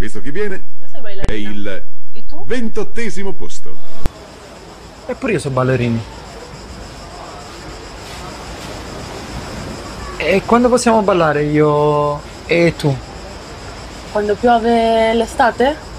Visto chi viene, Io sono è ballerina. il E tu? 28° posto. Eppure io so ballerini. E quando possiamo ballare io e tu? Quando piove l'estate?